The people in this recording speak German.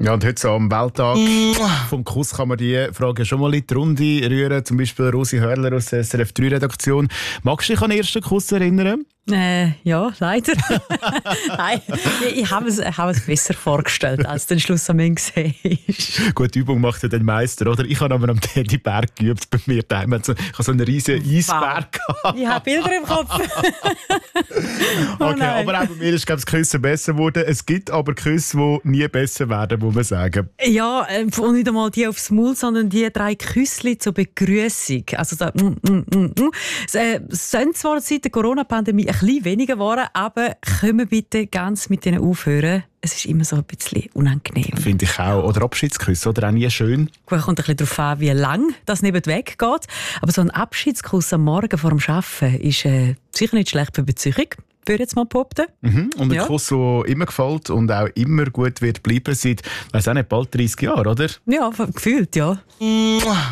Ja, und heute so am Welttag vom Kuss kann man die Frage schon mal in die Runde rühren. Zum Beispiel Rosi Hörler aus der SRF 3-Redaktion. Magst du dich an den ersten Kuss erinnern? Ja, leider. Nein, ich habe es besser vorgestellt, als den Schluss am Ende gesehen ist. Gut, die Übung macht ja den Meister, oder? Ich habe aber am Berg geübt bei mir daheim. Ich habe so einen riesen Eisberg gehabt. Ich habe Bilder im Kopf. Okay, aber auch bei mir ist, glaube ich, das Küssen besser geworden. Es gibt aber Küsse, die nie besser werden, muss man sagen. Ja, und nicht einmal die aufs Maul, sondern die 3 Küssli zur Begrüßung. Also so, Es sind zwar seit der Corona-Pandemie ein bisschen weniger geworden, aber können wir bitte ganz mit denen aufhören? Es ist immer so ein bisschen unangenehm. Finde ich auch. Oder Abschiedsküsse, oder? Auch nie schön. Gut, kommt ein bisschen darauf an, wie lang das nebenweg geht. Aber so ein Abschiedskuss am Morgen vor dem Arbeiten ist sicher nicht schlecht für die Beziehung. Würde jetzt mal behaupten. Und ein Kuss, der immer gefällt und auch immer gut wird bleiben seit, weiss auch nicht, bald 30 Jahren, oder? Ja, gefühlt, ja.